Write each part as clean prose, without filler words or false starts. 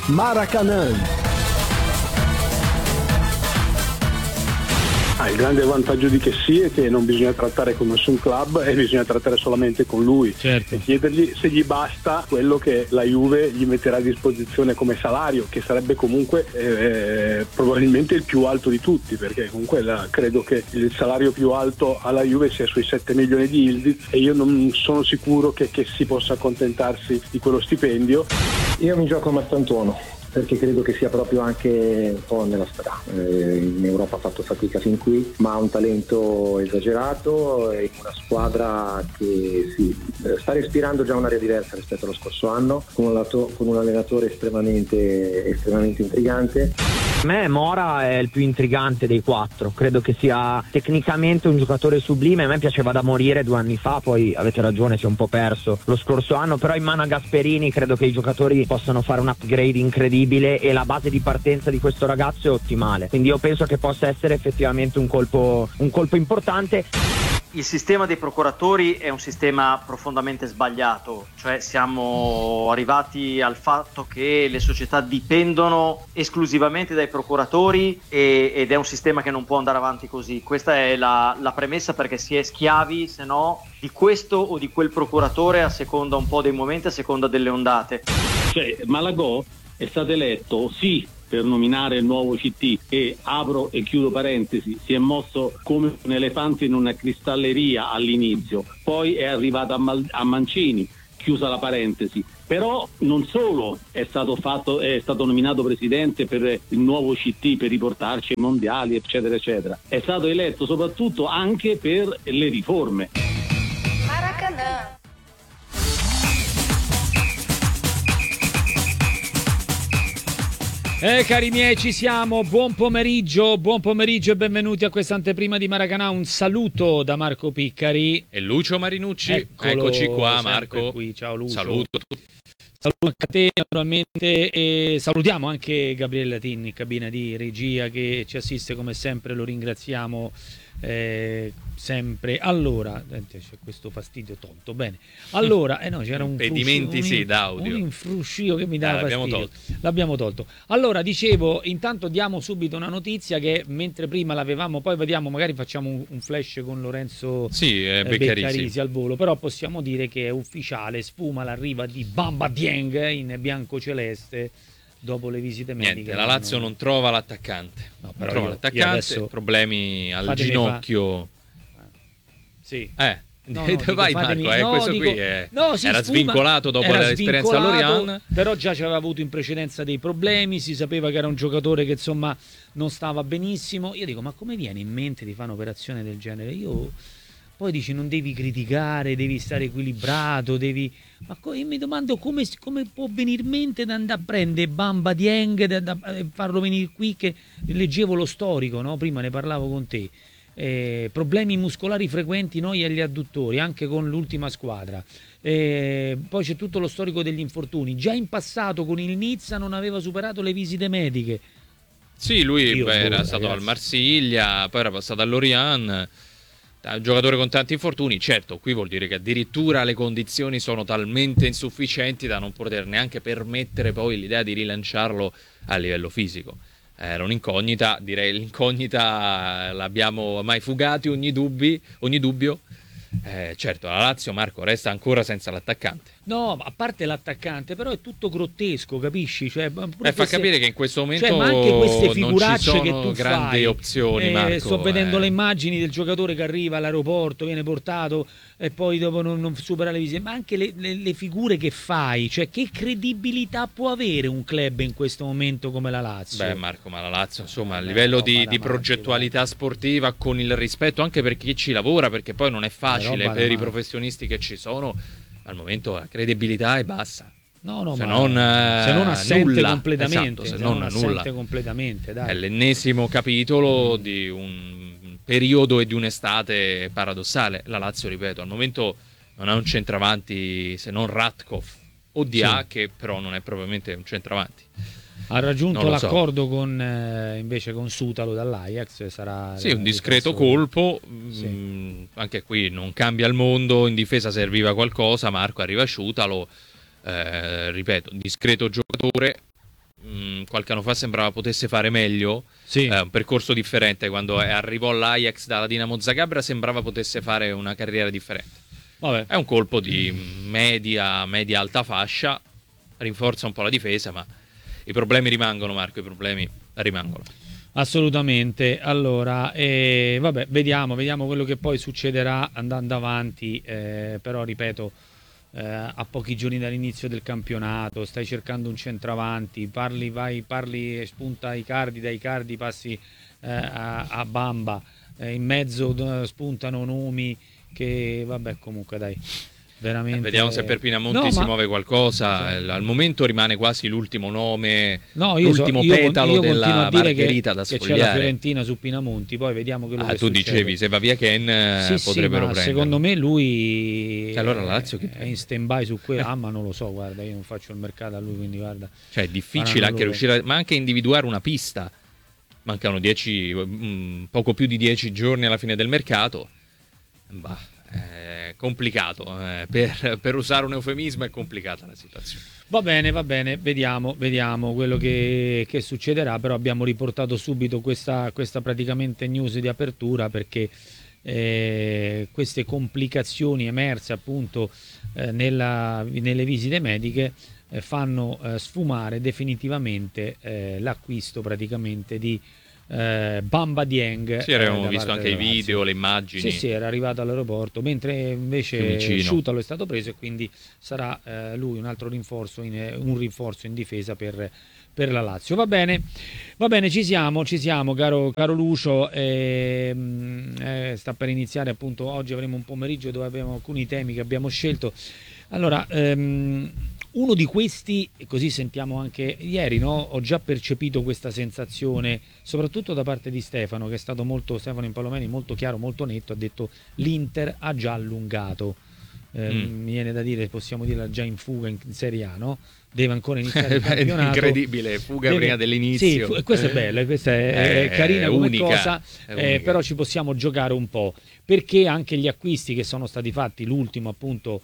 Maracanã. Il grande vantaggio di Kessie è che non bisogna trattare con nessun club e bisogna trattare solamente con lui, certo. E chiedergli se gli basta quello che la Juve gli metterà a disposizione come salario, che sarebbe comunque probabilmente il più alto di tutti, perché comunque credo che il salario più alto alla Juve sia sui 7 milioni di Ildiz e io non sono sicuro che si possa accontentarsi di quello stipendio. Io mi gioco a Marcantuono, perché credo che sia proprio anche un po' nella strada. In Europa ha fatto fatica fin qui, ma ha un talento esagerato e una squadra che sta respirando già un'area diversa rispetto allo scorso anno, con un allenatore estremamente intrigante. Per me Mora è il più intrigante dei quattro, credo che sia tecnicamente un giocatore sublime. A me piaceva da morire 2 anni fa, poi avete ragione, si è un po' perso lo scorso anno, però in mano a Gasperini credo che i giocatori possano fare un upgrade incredibile e la base di partenza di questo ragazzo è ottimale, quindi io penso che possa essere effettivamente un colpo importante. Il sistema dei procuratori è un sistema profondamente sbagliato, cioè siamo arrivati al fatto che le società dipendono esclusivamente dai procuratori ed è un sistema che non può andare avanti così. Questa è la premessa, perché si è schiavi, se no, di questo o di quel procuratore a seconda un po' dei momenti, a seconda delle ondate. Cioè, Malagò è stato eletto, sì, per nominare il nuovo CT, e apro e chiudo parentesi, si è mosso come un elefante in una cristalleria all'inizio, poi è arrivato a Mancini, chiusa la parentesi. Però non solo è stato nominato presidente per il nuovo CT, per riportarci ai mondiali, eccetera eccetera, è stato eletto soprattutto anche per le riforme. Maracanã. Cari miei, ci siamo, buon pomeriggio e benvenuti a questa anteprima di Maracanã. Un saluto da Marco Piccari e Lucio Marinucci. Eccoci qua, Marco. Qui. Ciao Lucio. Saluto. Saluto anche a te naturalmente e salutiamo anche Gabriele Latini in cabina di regia che ci assiste come sempre, lo ringraziamo sempre. Allora, c'è questo fastidio tolto, bene. Allora, no, c'era un impedimenti d'audio, un infruscio che mi dava fastidio. L'abbiamo tolto. Allora, dicevo, intanto diamo subito una notizia che mentre prima l'avevamo, poi vediamo, magari facciamo un flash con Lorenzo Beccarisi al volo, però possiamo dire che è ufficiale, sfuma l'arrivo di Bamba Dieng in biancoceleste dopo le visite mediche. Niente, la Lazio non trova l'attaccante. No, non trova l'attaccante, adesso problemi al ginocchio. Sì. Vai Marco, questo qui era svincolato dopo l'esperienza all'Orient. Però già ci aveva avuto in precedenza dei problemi, si sapeva che era un giocatore che insomma non stava benissimo. Io dico, ma come viene in mente di fare un'operazione del genere? Poi dici non devi criticare, devi stare equilibrato, ma io mi domando come può venire in mente di andare a prendere Bamba Dieng e farlo venire qui, che leggevo lo storico, no? Prima ne parlavo con te. Problemi muscolari frequenti noi agli adduttori, anche con l'ultima squadra. Poi c'è tutto lo storico degli infortuni. Già in passato con il Nizza non aveva superato le visite mediche. Sì, lui era stato al Marsiglia, poi era passato all'Orient. Un giocatore con tanti infortuni, certo, qui vuol dire che addirittura le condizioni sono talmente insufficienti da non poter neanche permettere poi l'idea di rilanciarlo a livello fisico. Era un'incognita, direi l'incognita l'abbiamo mai fugati ogni dubbio. Certo, la Lazio, Marco, resta ancora senza l'attaccante. No, a parte l'attaccante, però è tutto grottesco, capisci? Cioè, fa capire che in questo momento ma anche queste non ci figuracce sono che tu grandi fai, opzioni, Marco. Sto vedendo le immagini del giocatore che arriva all'aeroporto, viene portato e poi dopo non supera le visite, ma anche le figure che fai, cioè che credibilità può avere un club in questo momento come la Lazio? Beh Marco, ma la Lazio insomma a livello di progettualità sportiva, con il rispetto anche per chi ci lavora, perché poi non è facile per i professionisti che ci sono, al momento la credibilità è bassa. No, se non assente nulla. completamente, esatto, se non nulla. Completamente, dai. È l'ennesimo capitolo di un periodo e di un'estate paradossale. La Lazio, ripeto, al momento non ha un centravanti se non Ratkov o Dia, che però non è propriamente un centravanti. Ha raggiunto l'accordo invece con Sutalo dall'Ajax, sarà un discreto colpo. Anche qui non cambia il mondo, in difesa serviva qualcosa, Marco, arriva Sutalo, ripeto, discreto giocatore, qualche anno fa sembrava potesse fare meglio, Sì. un percorso differente. Quando arrivò all'Ajax dalla Dinamo Zagabria sembrava potesse fare una carriera differente. Vabbè. È un colpo di media alta fascia, rinforza un po' la difesa, ma i problemi rimangono, Marco, i problemi rimangono. Assolutamente. Allora, vabbè, vediamo quello che poi succederà andando avanti, però ripeto, a pochi giorni dall'inizio del campionato, stai cercando un centravanti, parli, spunta Icardi, dai Icardi passi a Bamba, in mezzo spuntano nomi che, vabbè, comunque dai, veramente... Vediamo se per Pinamonti si muove qualcosa. Al momento rimane quasi l'ultimo nome, l'ultimo petalo della margherita da sfogliare. Che c'è la Fiorentina su Pinamonti, poi vediamo quello che tu succede. Dicevi, se va via Ken potrebbero prendere. Secondo me lui allora la Lazio è in stand-by su quello. Ma non lo so, guarda, io non faccio il mercato a lui, quindi guarda. Cioè è difficile anche riuscire, ma anche individuare una pista. Mancano poco più di 10 giorni alla fine del mercato. È complicato, per usare un eufemismo è complicata la situazione. Va bene, vediamo quello che succederà, però abbiamo riportato subito questa praticamente news di apertura perché queste complicazioni emerse appunto nelle visite mediche fanno sfumare definitivamente l'acquisto praticamente di Bamba Dieng. Sì, avevamo visto anche i video, le immagini. Sì, era arrivato all'aeroporto, mentre invece Sciutalo è stato preso e quindi sarà lui un altro rinforzo in difesa per la Lazio. Va bene, ci siamo caro Lucio. Sta per iniziare appunto, oggi avremo un pomeriggio dove abbiamo alcuni temi che abbiamo scelto. Allora, uno di questi, così sentiamo anche ieri, no? Ho già percepito questa sensazione, soprattutto da parte di Stefano, che è stato Stefano Impallomeni, molto chiaro, molto netto, ha detto l'Inter ha già allungato. Mi viene da dire, possiamo dirla già in fuga in Serie A, no? Deve ancora iniziare il campionato. Incredibile, fuga prima dell'inizio. Sì, questa è bella, questa è carina come unica, cosa, però ci possiamo giocare un po', perché anche gli acquisti che sono stati fatti, l'ultimo appunto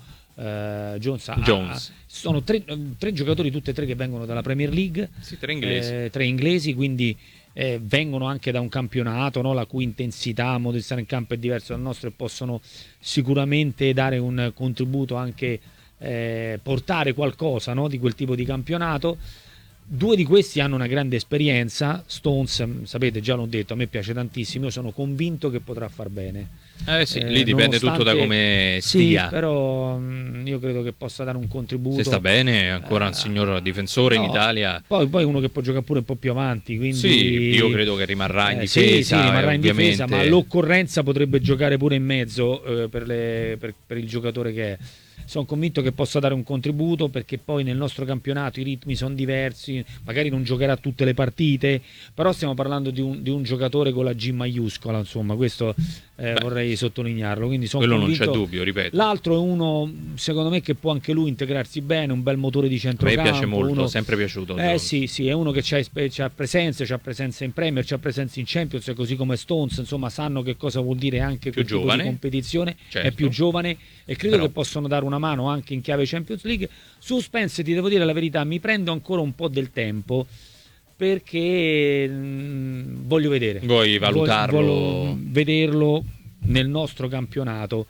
Jones. Sono tre giocatori, tutti e tre che vengono dalla Premier League, sì, tre inglesi, quindi vengono anche da un campionato, no, la cui intensità, modo di stare in campo è diverso dal nostro e possono sicuramente dare un contributo, anche portare qualcosa, no, di quel tipo di campionato. Due di questi hanno una grande esperienza. Stones, sapete, già l'ho detto, a me piace tantissimo, io sono convinto che potrà far bene. Sì, lì dipende tutto da come stia. Sì, però io credo che possa dare un contributo. Se sta bene, è ancora un signor difensore in Italia. Poi uno che può giocare pure un po' più avanti, quindi... Sì, io credo che rimarrà in difesa. Sì, rimarrà in ovviamente. difesa, ma all'occorrenza potrebbe giocare pure in mezzo per il giocatore che è. Sono convinto che possa dare un contributo, perché poi nel nostro campionato i ritmi sono diversi, magari non giocherà tutte le partite, però stiamo parlando di un giocatore con la G maiuscola, insomma, questo vorrei sottolinearlo. Quindi sono quello convinto. Non c'è dubbio, ripeto. L'altro è uno, secondo me, che può anche lui integrarsi bene, un bel motore di centrocampo. A me piace molto, sempre piaciuto. Sì, è uno che c'ha presenza in Premier, c'ha presenza in Champions, così come Stones, insomma, sanno che cosa vuol dire anche quel tipo di competizione, certo. È più giovane e credo che possono dare una mano anche in chiave Champions League. Su Spence, ti devo dire la verità, mi prendo ancora un po' del tempo, perché voglio vedere. Vuoi valutarlo? Voglio vederlo nel nostro campionato.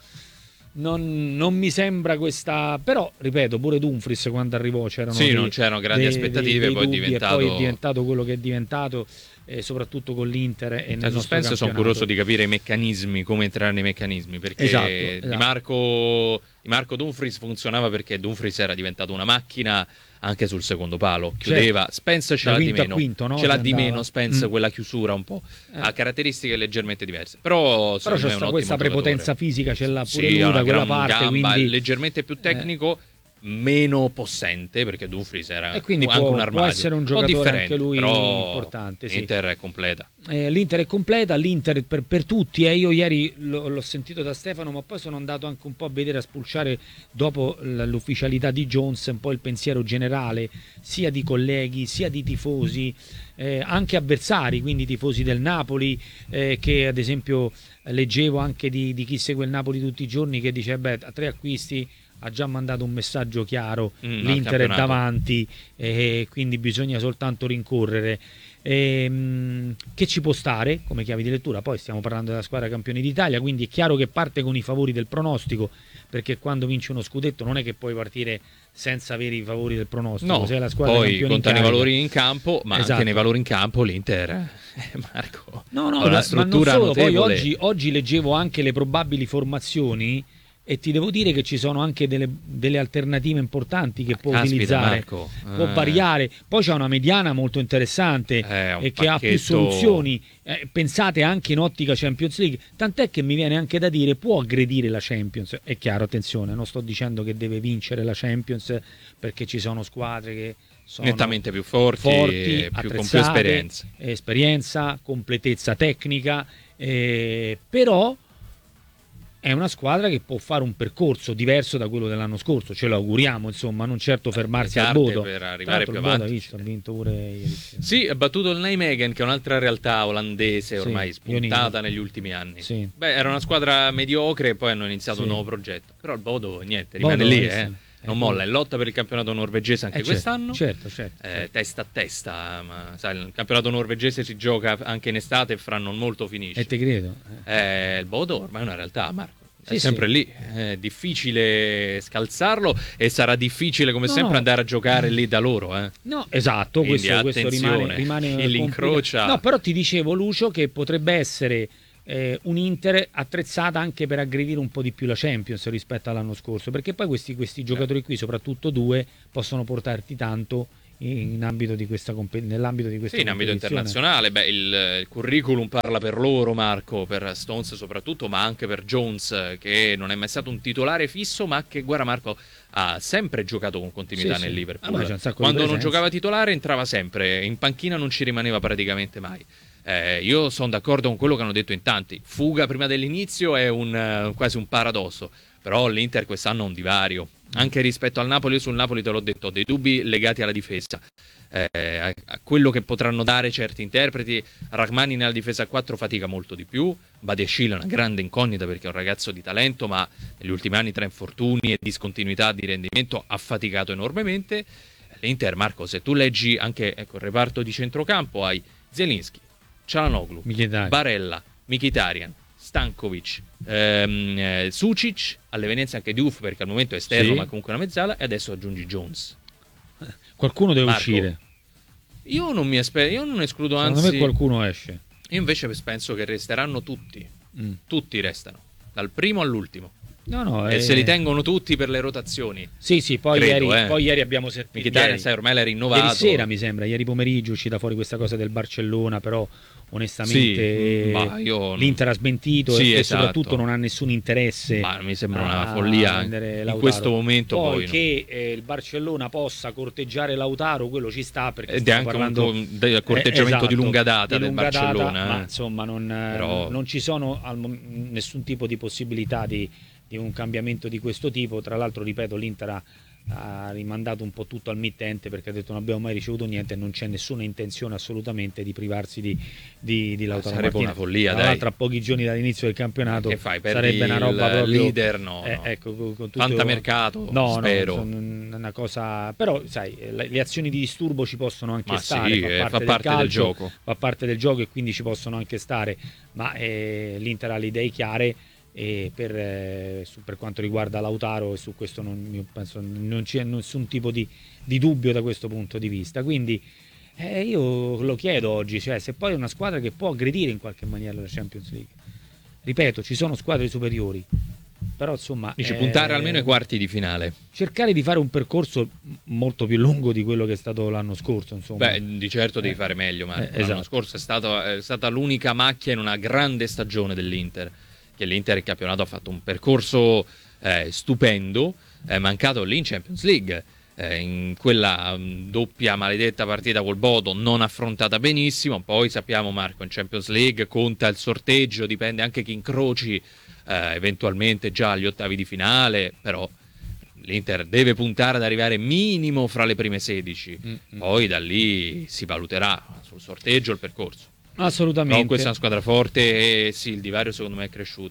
Non mi sembra questa, però ripeto, pure Dumfries quando arrivò non c'erano grandi aspettative, poi è diventato quello che è diventato, soprattutto con l'Inter e nel nostro campionato. Sono curioso di capire i meccanismi, come entrare nei meccanismi, perché esatto. Di Marco Dumfries funzionava perché Dumfries era diventato una macchina anche sul secondo palo, chiudeva. Spence ce l'ha di meno, no? Ce l'ha di meno Spence, quella chiusura un po', ha caratteristiche leggermente diverse, però c'è questa prepotenza fisica, ce l'ha pure lui da quella parte, gamba, quindi leggermente più tecnico, meno possente, perché Dumfries era e quindi anche un armadio, può essere un giocatore anche lui però importante. L'Inter è completa. L'Inter è completa, l'Inter per tutti. Io ieri l'ho sentito da Stefano, ma poi sono andato anche un po' a vedere, a spulciare dopo l'ufficialità di Jones, un po' il pensiero generale sia di colleghi sia di tifosi, anche avversari, quindi tifosi del Napoli, che ad esempio leggevo anche di chi segue il Napoli tutti i giorni, che dice a 3 acquisti ha già mandato un messaggio chiaro, al l'Inter è campionato. davanti, quindi bisogna soltanto rincorrere. Che ci può stare come chiave di lettura? Poi stiamo parlando della squadra campioni d'Italia, quindi è chiaro che parte con i favori del pronostico, perché quando vinci uno scudetto non è che puoi partire senza avere i favori del pronostico. No, sei la squadra poi campione contano i in carica. valori in campo, ma Esatto. anche nei valori in campo l'Inter, Marco, No, ha una struttura ma non solo, notevole. poi oggi leggevo anche le probabili formazioni e ti devo dire che ci sono anche delle alternative importanti che può Caspita, utilizzare, Marco. può variare. Poi c'è una mediana molto interessante Un e che ha più pacchetto- soluzioni, pensate anche in ottica Champions League, tant'è che mi viene anche da dire può aggredire la Champions. È chiaro, attenzione, non sto dicendo che deve vincere la Champions, perché ci sono squadre che sono nettamente più forti e con più attrezzate, esperienza. completezza tecnica, però è una squadra che può fare un percorso diverso da quello dell'anno scorso, ce lo auguriamo, insomma, non certo fermarsi al carte Bodo. per Tra arrivare l'altro più il Bodo avanti. ha vinto pure ieri sera. Sì, ha battuto il Nijmegen, che è un'altra realtà olandese ormai Sì, spuntata Ionino. negli ultimi anni. Sì. Beh, era una squadra mediocre e poi hanno iniziato Sì. un nuovo progetto. Però il Bodo niente, rimane Bodo, lì, sì. non molla, è in lotta per il campionato norvegese anche quest'anno. Certo. Testa a testa, ma sai, il campionato norvegese si gioca anche in estate e fra non molto finisce. E te credo. Il Bodo ormai è una realtà, Marco. È Sì, sempre sì. lì, è difficile scalzarlo e sarà difficile come No, sempre no. andare a giocare lì da loro. No, esatto, Quindi questo attenzione, rimane chi complicato. l'incrocia. No, però ti dicevo, Lucio, che potrebbe essere un Inter attrezzata anche per aggredire un po' di più la Champions rispetto all'anno scorso, perché poi questi giocatori qui, soprattutto due, possono portarti tanto in ambito di questa nell'ambito di questa Sì, in ambito competizione. internazionale. Beh, il curriculum parla per loro, Marco, per Stones soprattutto, ma anche per Jones, che non è mai stato un titolare fisso, ma che, guarda Marco, ha sempre giocato con continuità Sì, nel sì. Liverpool. Vabbè, c'è un sacco di Quando non presenza. giocava titolare entrava sempre, in panchina non ci rimaneva praticamente mai. Io sono d'accordo con quello che hanno detto in tanti. Fuga prima dell'inizio è quasi un paradosso, però l'Inter quest'anno ha un divario. Anche rispetto al Napoli, io sul Napoli te l'ho detto, ho dei dubbi legati alla difesa. A quello che potranno dare certi interpreti. Rachmani nella difesa a 4 fatica molto di più. Badiashile è una grande incognita perché è un ragazzo di talento, ma negli ultimi anni tra infortuni e discontinuità di rendimento ha faticato enormemente. L'Inter, Marco, se tu leggi anche il reparto di centrocampo, hai Zielinski, Çalhanoğlu, Mkhitaryan. Barella, Mkhitaryan, Stankovic, Sucic, all'evenienza anche Diouf perché al momento è esterno Sì. ma comunque una mezzala, e adesso aggiungi Jones. Qualcuno deve Marco, uscire. Io non escludo, Secondo anzi me qualcuno esce. io invece penso che resteranno tutti. Mm. Tutti restano, dal primo all'ultimo. No, E se li tengono tutti per le rotazioni. Sì, poi, Credo, poi ieri abbiamo sentito. Mkhitaryan, sai, ormai l'ha rinnovato. Ieri sera mi sembra, ieri pomeriggio è uscita fuori questa cosa del Barcellona, però onestamente Sì, ma io l'Inter ha smentito Sì, e esatto. soprattutto non ha nessun interesse. Ma mi sembra una a follia prendere in Lautaro. questo momento. Poi no. che il Barcellona possa corteggiare Lautaro, quello ci sta, perché Ed è stiamo anche parlando del corteggiamento esatto, di lunga data di del lunga data, Barcellona. ma insomma non ci sono nessun tipo di possibilità di un cambiamento di questo tipo. Tra l'altro, ripeto, l'Inter ha rimandato un po' tutto al mittente perché ha detto non abbiamo mai ricevuto niente e non c'è nessuna intenzione assolutamente di privarsi di Lautaro Sarebbe Martinez. una follia, Tra dai. l'altro, a pochi giorni dall'inizio del campionato Che fai? Perdi sarebbe una roba il proprio leader? No, no. Ecco, con tutto Fantamercato, no, spero. sono una cosa, però sai, le azioni di disturbo ci possono anche Ma stare, sì, fa fa parte parte del calcio, gioco. fa parte del gioco e quindi ci possono anche stare, ma l'Inter ha le idee chiare. E per quanto riguarda Lautaro, e su questo io penso non c'è nessun tipo di dubbio da questo punto di vista, quindi io lo chiedo oggi, cioè, se poi è una squadra che può aggredire in qualche maniera la Champions League, ripeto, ci sono squadre superiori, però insomma Dici puntare almeno ai quarti di finale. cercare di fare un percorso molto più lungo di quello che è stato l'anno scorso, insomma. Beh, di certo devi fare meglio, Marco. L'anno esatto. scorso è stata l'unica macchia in una grande stagione dell'Inter, che l'Inter in campionato ha fatto un percorso stupendo, è mancato lì in Champions League, in quella doppia maledetta partita col Bodo non affrontata benissimo. Poi sappiamo, Marco, in Champions League conta il sorteggio, dipende anche chi incroci eventualmente già agli ottavi di finale, però l'Inter deve puntare ad arrivare minimo fra le prime 16, poi da lì si valuterà sul sorteggio il percorso. Assolutamente. Però questa è una squadra forte e sì, il divario secondo me è cresciuto.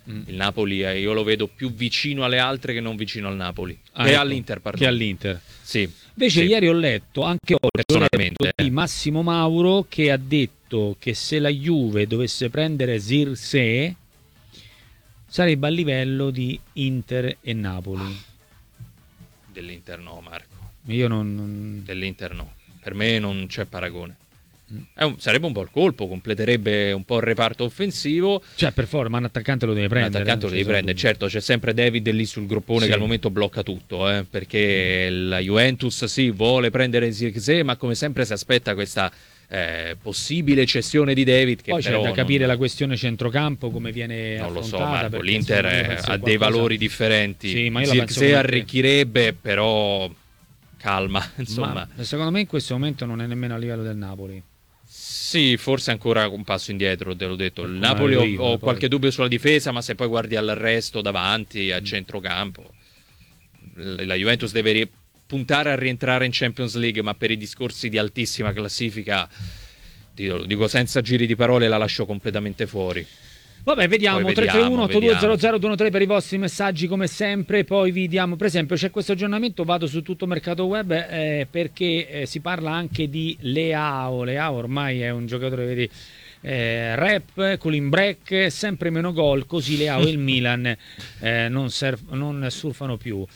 Il Napoli io lo vedo più vicino alle altre che non vicino al Napoli. E all'Inter, pardon. Che all'Inter. Sì. Invece sì. ieri ho letto, anche oggi, personalmente, di Massimo Mauro, che ha detto che se la Juve dovesse prendere Zirkzee sarebbe a livello di Inter e Napoli. Dell'Inter no, Marco. Io non... Dell'Inter no. Per me non c'è paragone. Sarebbe un po' il colpo, completerebbe un po' il reparto offensivo. Cioè, per forza, ma un attaccante lo deve prendere. Un attaccante lo devi prendere, certo, c'è sempre David lì sul groppone che al momento blocca tutto, perché la Juventus sì, vuole prendere Zirkzee, ma come sempre si aspetta questa possibile cessione di David. Che poi però c'è da capire la questione centrocampo, come viene non lo so, affrontata. Marco, l'Inter ha dei valori differenti. Sì, ma io Zirkzee arricchirebbe, però calma, insomma. Ma secondo me in questo momento non è nemmeno a livello del Napoli. Sì, forse ancora un passo indietro, te l'ho detto. Il Napoli ho qualche dubbio sulla difesa, ma se poi guardi al resto davanti, a centrocampo, la Juventus deve puntare a rientrare in Champions League, ma per i discorsi di altissima classifica, dico senza giri di parole, la lascio completamente fuori. Vabbè, vediamo. 331-8200-213 per i vostri messaggi come sempre. Poi vi diamo, per esempio, c'è questo aggiornamento, vado su tutto Mercato Web, perché si parla anche di Leao. Leao ormai è un giocatore, vedi, rap, cooling break, sempre meno gol, così Leao e il Milan non surfano più.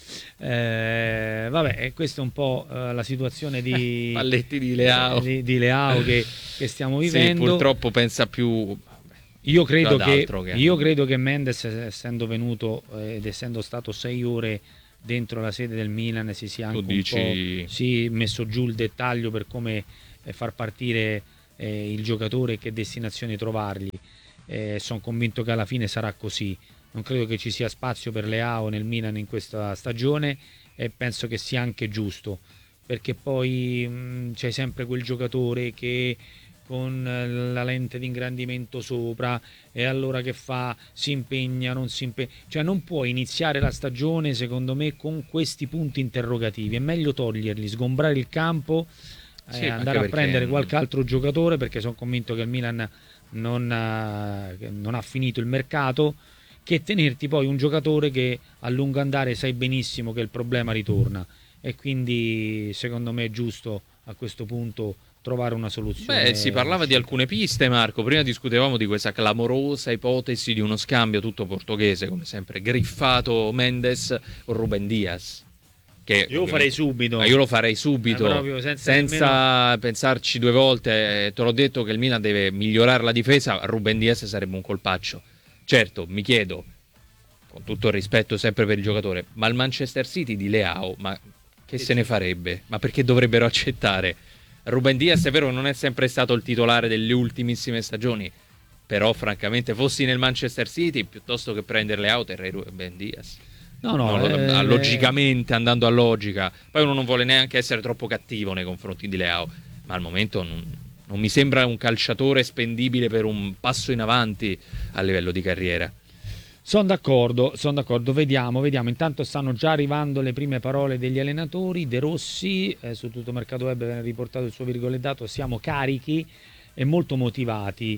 Vabbè, questa è un po' la situazione di Palletti di Leao, di Leao che stiamo vivendo. Sì, purtroppo pensa più... Io credo che Mendes, essendo venuto ed essendo stato 6 ore dentro la sede del Milan, si sia anche un po' messo giù il dettaglio per come far partire il giocatore e che destinazione trovargli. Sono convinto che alla fine sarà così. Non credo che ci sia spazio per Leao nel Milan in questa stagione, e penso che sia anche giusto, perché poi c'è sempre quel giocatore che con la lente di ingrandimento sopra, e allora che fa? Si impegna, non si impegna? Cioè non puoi iniziare la stagione, secondo me, con questi punti interrogativi. È meglio toglierli, sgombrare il campo, andare a prendere qualche altro giocatore, perché sono convinto che il Milan non ha finito il mercato, che tenerti poi un giocatore che a lungo andare sai benissimo che il problema ritorna. E quindi secondo me è giusto a questo punto trovare una soluzione. Beh, si parlava di alcune piste, Marco. Prima discutevamo di questa clamorosa ipotesi di uno scambio tutto portoghese, come sempre, griffato Mendes o Ruben Dias. Che io lo farei subito. Io lo farei subito, senza pensarci due volte. Te l'ho detto che il Milan deve migliorare la difesa. Ruben Dias sarebbe un colpaccio. Certo, mi chiedo, con tutto il rispetto sempre per il giocatore, ma il Manchester City di Leao, ma che se ne farebbe? Ma perché dovrebbero accettare? Ruben Dias è vero che non è sempre stato il titolare delle ultimissime stagioni, però francamente fossi nel Manchester City, piuttosto che prendere Leao, terrei Ruben Dias. Logicamente, andando a logica. Poi uno non vuole neanche essere troppo cattivo nei confronti di Leao, ma al momento non mi sembra un calciatore spendibile per un passo in avanti a livello di carriera. Sono d'accordo, vediamo. Intanto stanno già arrivando le prime parole degli allenatori. De Rossi, su tutto Mercato Web viene riportato il suo virgolettato: siamo carichi e molto motivati.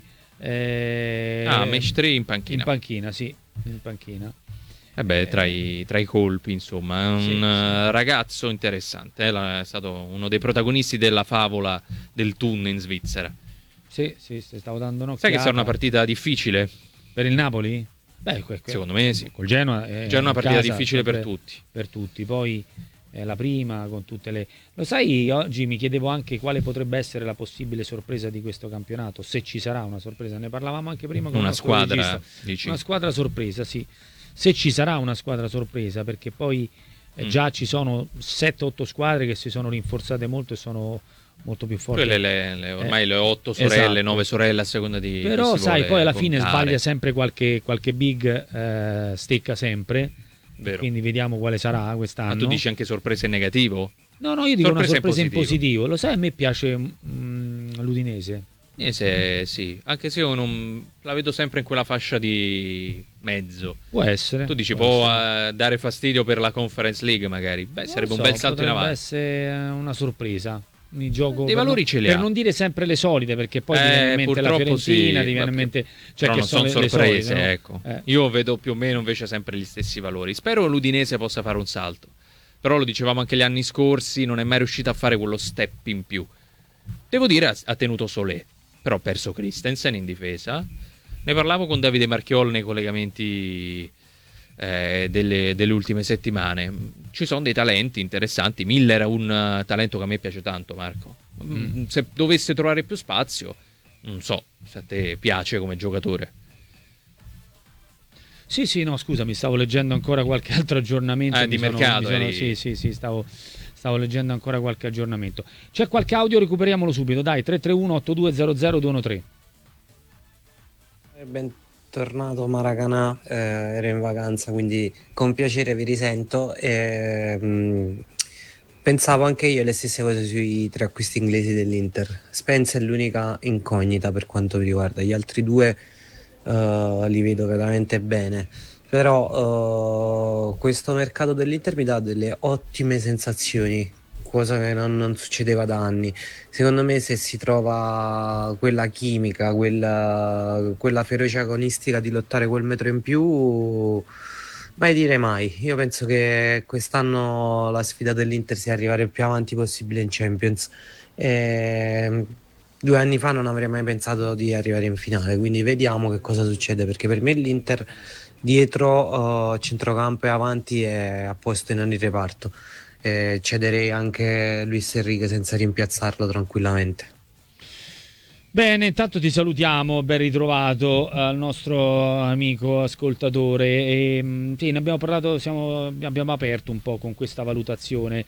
Match 3 in panchina. In panchina, sì, in panchina. Tra i colpi, insomma, è un ragazzo interessante, è stato uno dei protagonisti della favola del Thun in Svizzera. Sì, stavo dando un'occhiata. Sai che sarà una partita difficile? Per il Napoli? Beh, secondo me sì. Col Genoa è una partita difficile per tutti. Per tutti, poi è la prima con tutte le... Lo sai, oggi mi chiedevo anche quale potrebbe essere la possibile sorpresa di questo campionato, se ci sarà una sorpresa. Ne parlavamo anche prima con una squadra, dici? Una squadra sorpresa, sì. Se ci sarà una squadra sorpresa, perché poi già ci sono 7-8 squadre che si sono rinforzate molto e sono molto più forti. Ormai le 8 sorelle, esatto. 9 sorelle a seconda di... Però sai, poi alla fine sbaglia sempre qualche big, stecca sempre. Vero. Quindi vediamo quale sarà quest'anno. Ma tu dici anche sorpresa in negativo? No, io dico una sorpresa in positivo. Lo sai, a me piace l'Udinese. Sì, anche se io non la vedo sempre in quella fascia di mezzo. Può essere. Tu dici può dare fastidio per la Conference League magari. Beh, sarebbe un bel salto in avanti. Potrebbe essere una sorpresa. Mi gioco dei valori ce li per ha. non dire sempre le solite, perché poi ti viene in mente la purtroppo Fiorentina, sì, ti viene in mente, cioè, però che non sono le sorprese, solite, no? ecco. Io vedo più o meno invece sempre gli stessi valori. Spero l'Udinese possa fare un salto, però lo dicevamo anche gli anni scorsi, non è mai riuscito a fare quello step in più. Devo dire ha tenuto Solé, però ha perso Christensen in difesa. Ne parlavo con Davide Marchiol nei collegamenti delle ultime settimane. Ci sono dei talenti interessanti. Miller è un talento che a me piace tanto, Marco. Se dovesse trovare più spazio, non so se a te piace come giocatore. Sì, no, scusami, stavo leggendo ancora qualche altro aggiornamento di mercato. Sì, stavo leggendo ancora qualche aggiornamento. C'è qualche audio, recuperiamolo subito, dai. 331 8200 213. Bentornato Maracanã, ero in vacanza, quindi con piacere vi risento. Pensavo anche io le stesse cose sui 3 acquisti inglesi dell'Inter. Spence è l'unica incognita per quanto mi riguarda, gli altri 2 li vedo veramente bene, però questo mercato dell'Inter mi dà delle ottime sensazioni, cosa che non succedeva da anni. Secondo me, se si trova quella chimica, quella ferocia agonistica di lottare quel metro in più, mai dire mai. Io penso che quest'anno la sfida dell'Inter sia arrivare il più avanti possibile in Champions. 2 anni fa non avrei mai pensato di arrivare in finale, quindi vediamo che cosa succede, perché per me l'Inter dietro, centrocampo e avanti è a posto in ogni reparto. Cederei anche Luis Enrique senza rimpiazzarlo tranquillamente. Bene, intanto ti salutiamo, ben ritrovato al nostro amico ascoltatore. Sì, ne abbiamo parlato, abbiamo aperto un po' con questa valutazione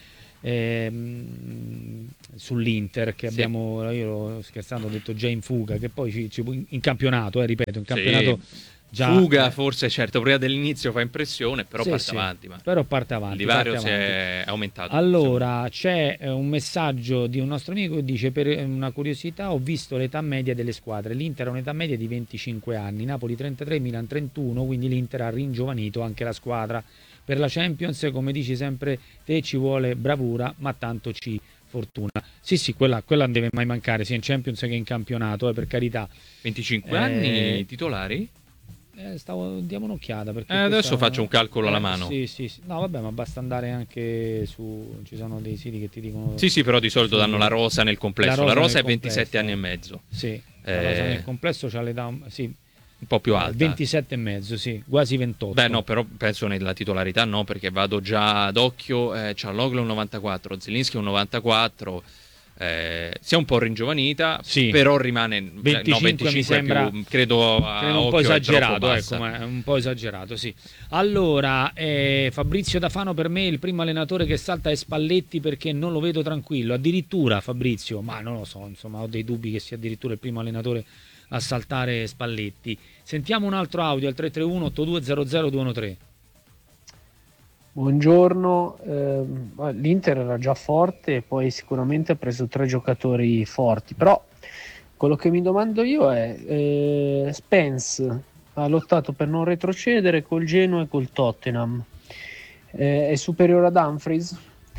sull'Inter che abbiamo, io scherzando ho detto già in fuga, che poi in campionato, ripeto, in campionato già, fuga forse, certo, prima dell'inizio fa impressione, però parte avanti. Però parte avanti. Il divario si è aumentato. Allora, c'è un messaggio di un nostro amico che dice: per una curiosità, ho visto l'età media delle squadre. L'Inter ha un'età media di 25 anni, Napoli 33, Milan 31, quindi l'Inter ha ringiovanito anche la squadra. Per la Champions, come dici sempre te, ci vuole bravura, ma tanto ci fortuna. Sì, quella non deve mai mancare, sia in Champions che in campionato, per carità. 25 anni titolari? Diamo un'occhiata, perché adesso faccio un calcolo alla mano. Sì. No, vabbè, ma basta andare anche ci sono dei siti che ti dicono. Sì, però di solito danno la rosa nel complesso. La rosa è 27 anni e mezzo. Sì, la rosa nel complesso c'ha l'età, un po' più alta. 27 e mezzo, sì, quasi 28. Beh, no, però penso nella titolarità no, perché vado già ad occhio. Cialoglu un 94, Zielinski un 94. Si è un po' ringiovanita, sì, però rimane 25 mi sembra più, credo un po' esagerato, ma è un po' esagerato, sì. Allora, Fabrizio Da Fano, per me il primo allenatore che salta è Spalletti, perché non lo vedo tranquillo, addirittura Fabrizio, ma non lo so, insomma, ho dei dubbi che sia addirittura il primo allenatore a saltare Spalletti. Sentiamo un altro audio al 331 8200 213. Buongiorno, l'Inter era già forte e poi sicuramente ha preso 3 giocatori forti, però quello che mi domando io è Spence ha lottato per non retrocedere col Genoa e col Tottenham, è superiore ad Humphries.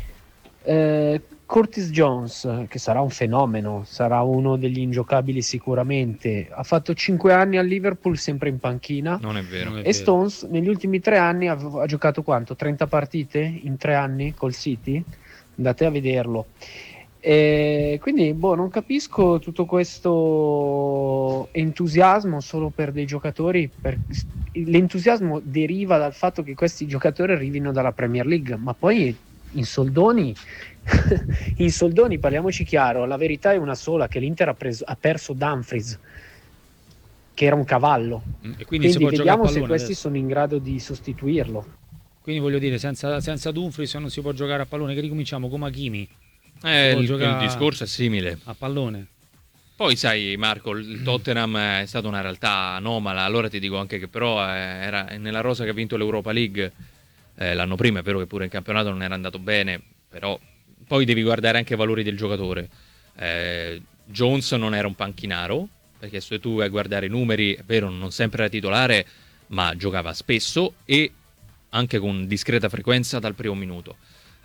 Curtis Jones, che sarà un fenomeno, sarà uno degli ingiocabili sicuramente, ha fatto 5 anni al Liverpool sempre in panchina. Non è vero. E Stones negli ultimi 3 anni ha giocato quanto? 30 partite in 3 anni col City? Andate a vederlo. Quindi non capisco tutto questo entusiasmo solo per dei giocatori. L'entusiasmo deriva dal fatto che questi giocatori arrivino dalla Premier League, ma poi in soldoni parliamoci chiaro, la verità è una sola, che l'Inter ha perso Dumfries, che era un cavallo, e quindi si può vediamo se questi adesso sono in grado di sostituirlo. Quindi voglio dire, senza Dumfries non si può giocare a pallone, che ricominciamo come Hakimi. Il discorso è simile a pallone. Poi sai, Marco, il Tottenham è stata una realtà anomala. Allora ti dico anche che però era nella rosa che ha vinto l'Europa League l'anno prima. È vero che pure in campionato non era andato bene, però poi devi guardare anche i valori del giocatore. Jones non era un panchinaro, perché se tu vai a guardare i numeri, è vero, non sempre era titolare, ma giocava spesso e anche con discreta frequenza dal primo minuto.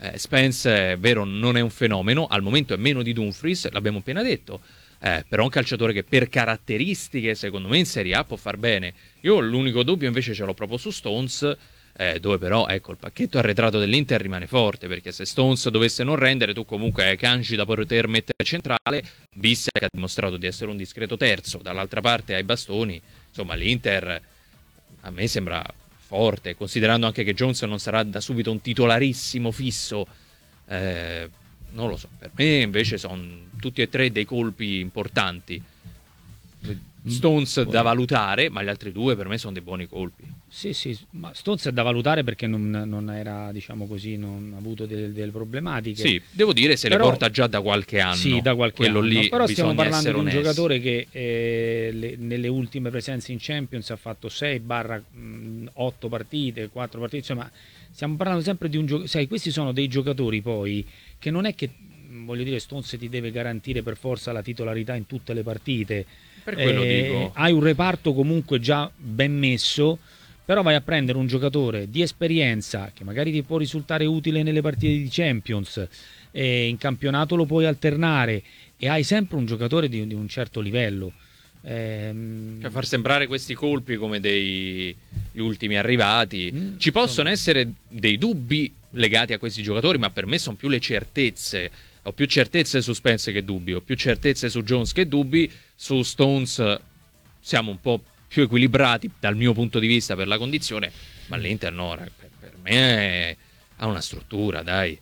Spence, è vero, non è un fenomeno, al momento è meno di Dumfries, l'abbiamo appena detto, però è un calciatore che per caratteristiche secondo me in Serie A può far bene. Io l'unico dubbio invece ce l'ho proprio su Stones, dove però ecco il pacchetto arretrato dell'Inter rimane forte, perché se Stones dovesse non rendere, tu comunque hai Kanji da poter mettere centrale, Bissek che ha dimostrato di essere un discreto terzo, dall'altra parte hai Bastoni, insomma l'Inter a me sembra forte, considerando anche che Jones non sarà da subito un titolarissimo fisso, non lo so, per me invece sono tutti e tre dei colpi importanti. Stones da valutare, ma gli altri due per me sono dei buoni colpi. Sì, ma Stones è da valutare perché non era, diciamo così, non ha avuto delle problematiche. Sì, devo dire se però, le porta già da qualche anno. Sì, da qualche quello anno. Lì però stiamo parlando di un onesti. giocatore che nelle ultime presenze in Champions ha fatto 6/8 partite, 4 partite, insomma stiamo parlando sempre di un giocatore, sai, questi sono dei giocatori poi che non è che, voglio dire, Stones ti deve garantire per forza la titolarità in tutte le partite. Per quello dico. Hai un reparto comunque già ben messo, però vai a prendere un giocatore di esperienza che magari ti può risultare utile nelle partite di Champions, in campionato lo puoi alternare e hai sempre un giocatore di un certo livello. Cioè far sembrare questi colpi come gli ultimi arrivati. Ci possono essere dei dubbi legati a questi giocatori, ma per me sono più le certezze. Ho più certezze su Spence che dubbi, ho più certezze su Jones che dubbi. Su Stones siamo un po' più equilibrati dal mio punto di vista per la condizione, ma l'Inter no, per me ha una struttura, dai.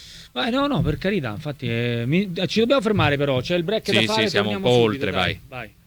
No, per carità, infatti ci dobbiamo fermare, però c'è il break da fare. Sì, siamo un po' oltre, vai.